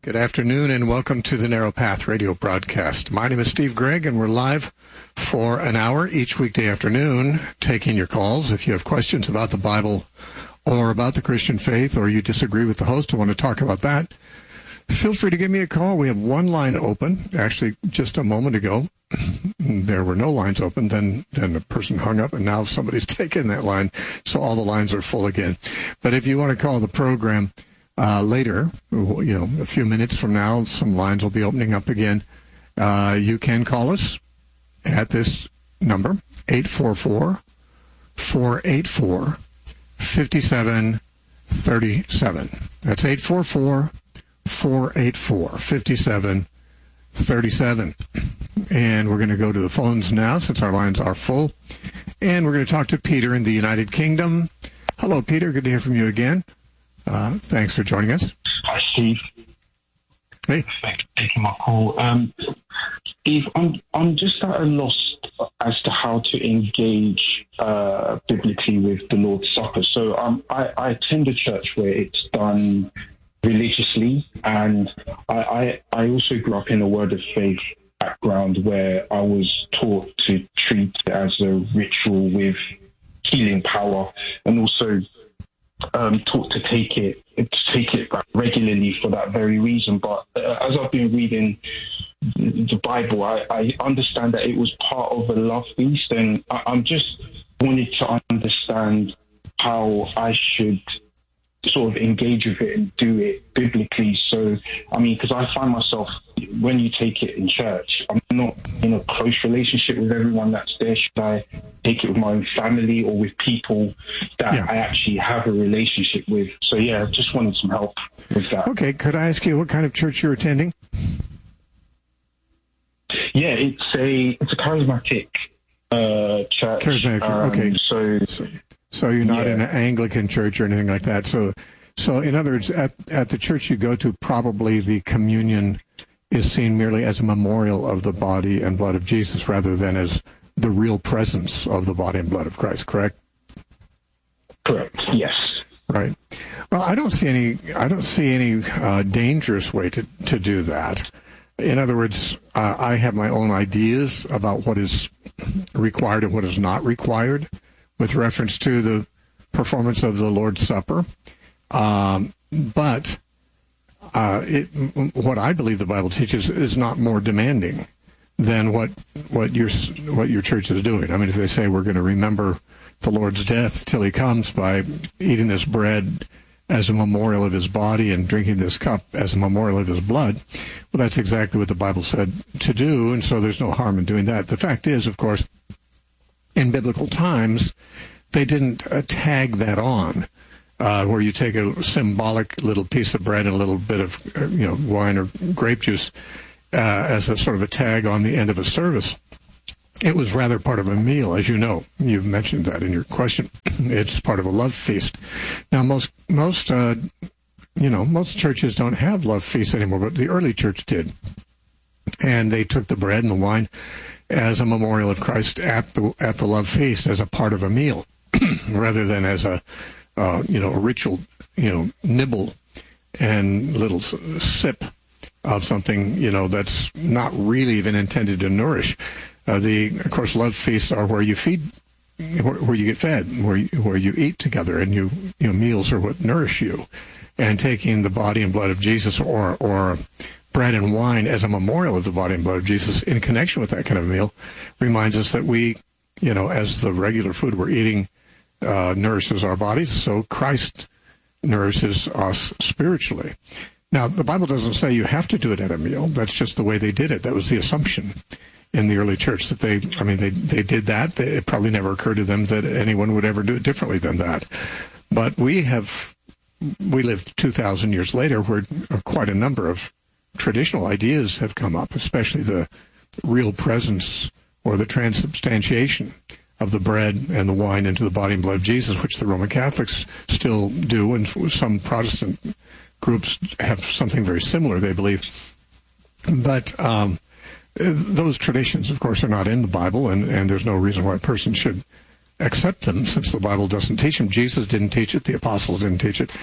Good afternoon and welcome to the Narrow Path radio broadcast. My name is Steve Gregg and we're live for an hour each weekday afternoon taking your calls. If you have questions about the Bible or about the Christian faith or you disagree with the host and want to talk about that, feel free to give me a call. We have one line open. Actually, just a moment ago, there were no lines open. Then the person hung up and now somebody's taken that line. So all the lines are full again. But if you want to call the program later, a few minutes from now, some lines will be opening up again. You can call us at this number, 844-484-5737. That's 844-484-5737. And we're going to go to the phones now since our lines are full. And we're going to talk to Peter in the United Kingdom. Hello, Peter. Good to hear from you again. Thanks for joining us. Hi, Steve. Hey. Thanks for taking my call. Steve, I'm just at a loss as to how to engage biblically with the Lord's Supper. So I attend a church where it's done religiously, and I also grew up in a Word of Faith background where I was taught to treat it as a ritual with healing power, and also taught to take it regularly for that very reason. But as I've been reading the Bible, I understand that it was part of a love feast, and I'm just wanted to understand how I should sort of engage with it and do it biblically. So, because I find myself, when you take it in church, I'm not in a close relationship with everyone that's there. Should I take it with my own family or with people that I actually have a relationship with? So, I just wanted some help with that. Okay, could I ask you what kind of church you're attending? Yeah, it's a charismatic church. Charismatic, okay. So you're not in an Anglican church or anything like that. So in other words, at the church you go to, probably the communion is seen merely as a memorial of the body and blood of Jesus rather than as the real presence of the body and blood of Christ, correct? Correct, yes. Right. Well, I don't see any dangerous way to do that. In other words, I have my own ideas about what is required and what is not required with reference to the performance of the Lord's Supper. But what I believe the Bible teaches is not more demanding than what your church is doing. If they say we're going to remember the Lord's death till he comes by eating this bread as a memorial of his body and drinking this cup as a memorial of his blood, well, that's exactly what the Bible said to do, and so there's no harm in doing that. The fact is, of course, in biblical times, they didn't tag that on, where you take a symbolic little piece of bread and a little bit of wine or grape juice as a sort of a tag on the end of a service. It was rather part of a meal, as you know. You've mentioned that in your question. It's part of a love feast. Now, most churches don't have love feasts anymore, but the early church did, and they took the bread and the wine as a memorial of Christ at the love feast, as a part of a meal, rather than as a ritual, nibble and little sip of something, that's not really even intended to nourish. Of course, love feasts are where you feed, where you get fed, where you eat together, and meals are what nourish you. And taking the body and blood of Jesus or bread and wine as a memorial of the body and blood of Jesus in connection with that kind of meal reminds us that we, as the regular food we're eating nourishes our bodies, so Christ nourishes us spiritually. Now, the Bible doesn't say you have to do it at a meal. That's just the way they did it. That was the assumption in the early church, that they did that. It probably never occurred to them that anyone would ever do it differently than that. But we lived 2,000 years later, where quite a number of traditional ideas have come up, especially the real presence or the transubstantiation of the bread and the wine into the body and blood of Jesus, which the Roman Catholics still do, and some Protestant groups have something very similar, they believe. But those traditions, of course, are not in the Bible, and there's no reason why a person should accept them, since the Bible doesn't teach them. Jesus didn't teach it. The apostles didn't teach it.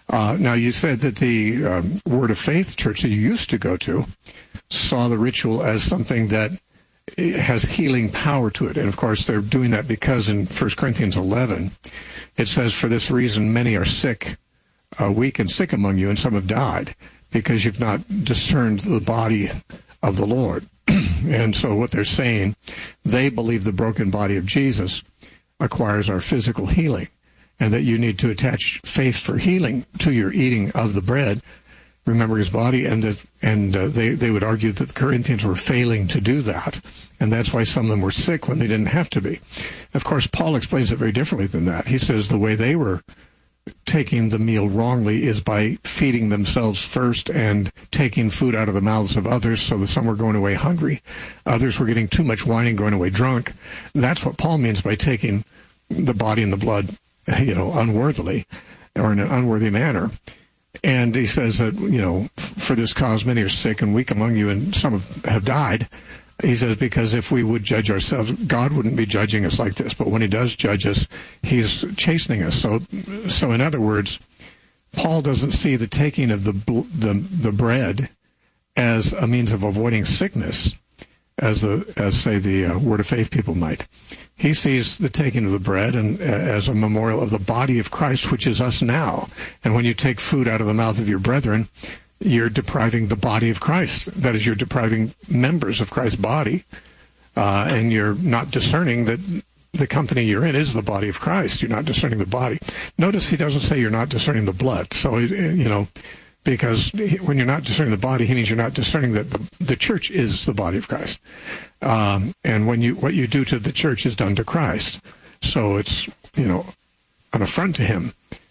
Now, you said that the Word of Faith church that you used to go to saw the ritual as something that has healing power to it. And, of course, they're doing that because in 1 Corinthians 11, it says, "For this reason many are sick, weak and sick among you, and some have died, because you've not discerned the body of the Lord." And so what they're saying, they believe the broken body of Jesus acquires our physical healing, and that you need to attach faith for healing to your eating of the bread, remember his body, and they would argue that the Corinthians were failing to do that, and that's why some of them were sick when they didn't have to be. Of course, Paul explains it very differently than that. He says the way they were taking the meal wrongly is by feeding themselves first and taking food out of the mouths of others, so that some were going away hungry. Others were getting too much wine and going away drunk. That's what Paul means by taking the body and the blood, unworthily or in an unworthy manner. And he says that, for this cause many are sick and weak among you, and some have died. He says, because if we would judge ourselves, God wouldn't be judging us like this. But when he does judge us, he's chastening us. So in other words, Paul doesn't see the taking of the bread as a means of avoiding sickness, as the Word of Faith people might. He sees the taking of the bread and as a memorial of the body of Christ, which is us now. And when you take food out of the mouth of your brethren, you're depriving the body of Christ. That is, you're depriving members of Christ's body, and you're not discerning that the company you're in is the body of Christ. You're not discerning the body. Notice he doesn't say you're not discerning the blood. So, because when you're not discerning the body, he means you're not discerning that the church is the body of Christ. And what you do to the church is done to Christ. So it's, an affront to him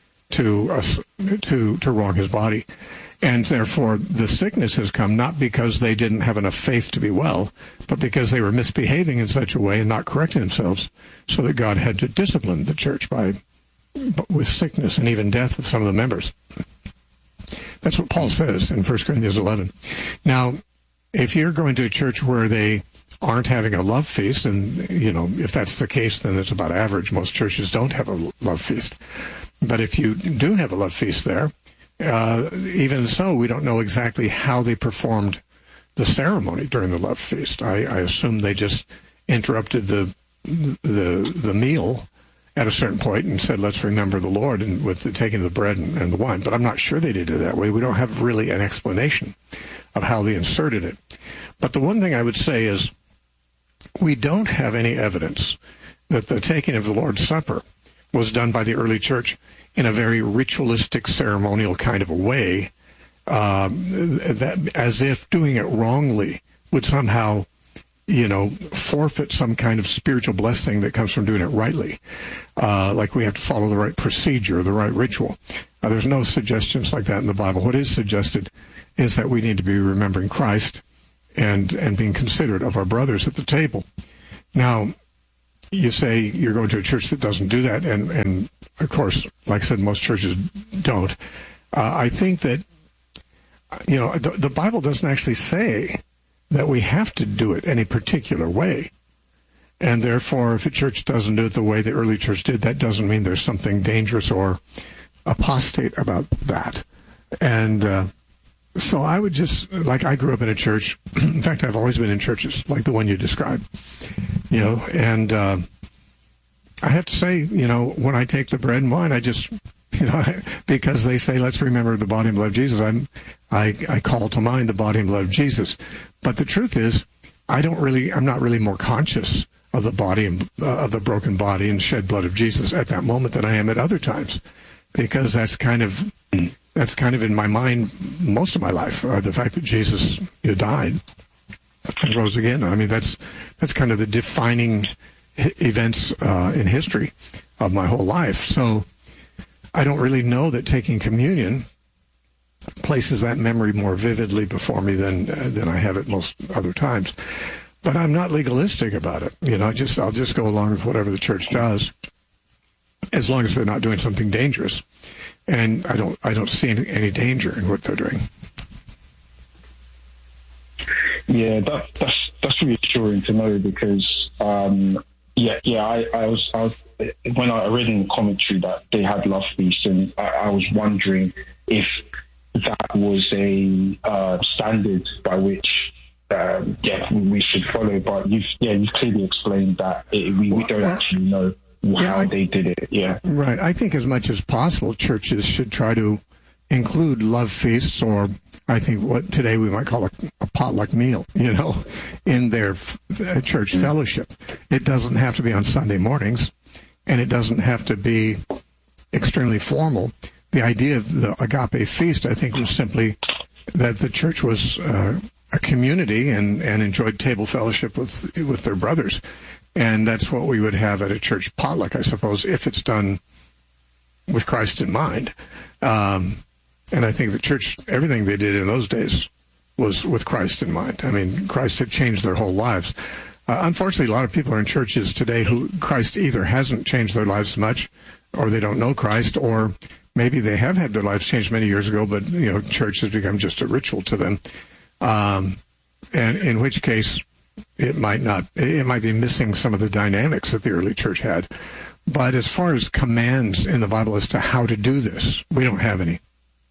to wrong his body. And therefore, the sickness has come not because they didn't have enough faith to be well, but because they were misbehaving in such a way and not correcting themselves, so that God had to discipline the church with sickness and even death of some of the members. That's what Paul says in 1 Corinthians 11. Now, if you're going to a church where they aren't having a love feast, and, if that's the case, then it's about average. Most churches don't have a love feast. But if you do have a love feast there, even so, we don't know exactly how they performed the ceremony during the love feast. I assume they just interrupted the meal at a certain point and said, "Let's remember the Lord," and with the taking of the bread and the wine. But I'm not sure they did it that way. We don't have really an explanation of how they inserted it. But the one thing I would say is we don't have any evidence that the taking of the Lord's Supper was done by the early church in a very ritualistic, ceremonial kind of a way, that as if doing it wrongly would somehow, forfeit some kind of spiritual blessing that comes from doing it rightly. Like we have to follow the right procedure, the right ritual. There's no suggestions like that in the Bible. What is suggested is that we need to be remembering Christ and being considerate of our brothers at the table. Now, you say you're going to a church that doesn't do that, and of course, like I said, most churches don't. I think that, the Bible doesn't actually say that we have to do it any particular way. And therefore, if a church doesn't do it the way the early church did, that doesn't mean there's something dangerous or apostate about that. And so I would just, I grew up in a church. In fact, I've always been in churches like the one you described, and I have to say, when I take the bread and wine, I just, because they say, let's remember the body and blood of Jesus, I call to mind the body and blood of Jesus. But the truth is, I'm not really more conscious of the body and of the broken body and shed blood of Jesus at that moment than I am at other times, because that's kind of in my mind most of my life. The fact that Jesus died and rose again. I mean, that's kind of the defining events in history of my whole life. So I don't really know that taking communion places that memory more vividly before me than I have at most other times. But I'm not legalistic about it. I'll just go along with whatever the church does, as long as they're not doing something dangerous. And I don't see any danger in what they're doing. Yeah, that's reassuring to know, because I was when I read in the commentary that they had love feasts, and I was wondering if that was a standard by which we should follow. But you've clearly explained that we don't actually know how they did it. Yeah, right. I think as much as possible, churches should try to include love feasts, or I think what today we might call a potluck meal, in their church fellowship. It doesn't have to be on Sunday mornings, and it doesn't have to be extremely formal. The idea of the agape feast, I think, was simply that the church was a community and enjoyed table fellowship with their brothers. And that's what we would have at a church potluck, I suppose, if it's done with Christ in mind. And I think the church, everything they did in those days was with Christ in mind. I mean, Christ had changed their whole lives. Unfortunately, a lot of people are in churches today who Christ either hasn't changed their lives much, or they don't know Christ, or maybe they have had their lives changed many years ago, but, church has become just a ritual to them. And in which case, it might be missing some of the dynamics that the early church had. But as far as commands in the Bible as to how to do this, we don't have any.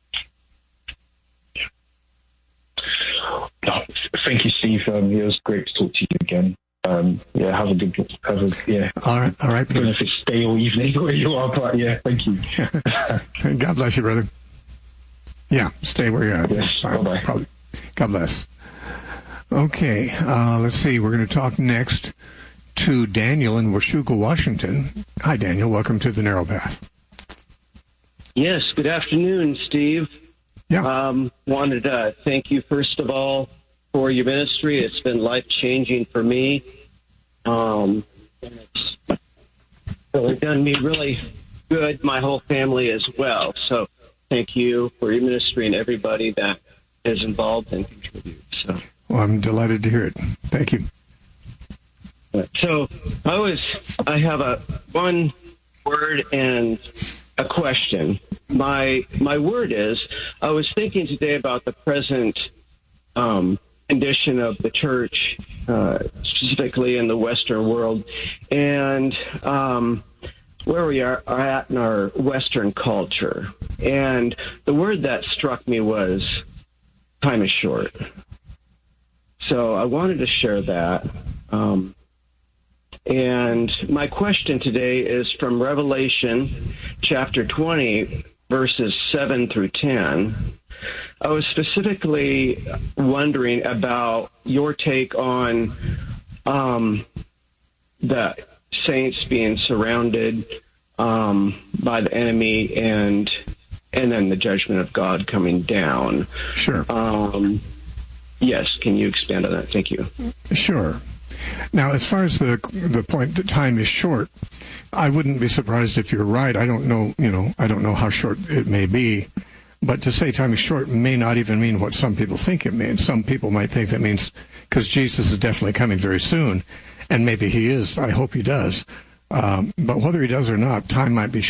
Thank you, Steve. It was great to talk to you again. Have a good. All right. I don't know if it's day or evening where you are, but thank you. God bless you, brother. Yeah, stay where you're at. Yes, bye-bye. Probably. God bless. Okay, let's see. We're going to talk next to Daniel in Washougal, Washington. Hi, Daniel. Welcome to The Narrow Path. Yes, good afternoon, Steve. Yeah. Wanted to thank you, first of all, for your ministry. It's been life-changing for me. And it's really done me really good, my whole family as well. So thank you for your ministry and everybody that is involved and contributes. So. Well, I'm delighted to hear it. Thank you. So I have one word and a question. My word is, I was thinking today about the present condition of the church, specifically in the Western world, and where we are at in our Western culture. And the word that struck me was, time is short. So I wanted to share that. And my question today is from Revelation chapter 20, verses 7 through 10. I was specifically wondering about your take on the saints being surrounded by the enemy and then the judgment of God coming down. Sure. Yes, can you expand on that? Thank you. Sure. Now, as far as the point that time is short, I wouldn't be surprised if you're right. I don't know, I don't know how short it may be, but to say time is short may not even mean what some people think it means. Some people might think that means because Jesus is definitely coming very soon, and maybe he is. I hope he does. But whether he does or not, time might be short.